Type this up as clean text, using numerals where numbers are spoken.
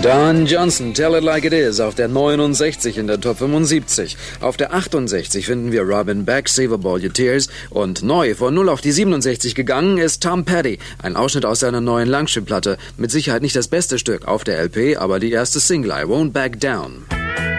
Don Johnson, Tell It Like It Is, auf der 69 in der Top 75. Auf der 68 finden wir Robin Beck, Save Up All Your Tears. Und neu von 0 auf die 67 gegangen ist Tom Petty, ein Ausschnitt aus seiner neuen Langspielplatte. Mit Sicherheit nicht das beste Stück auf der LP, aber die erste Single, I Won't Back Down.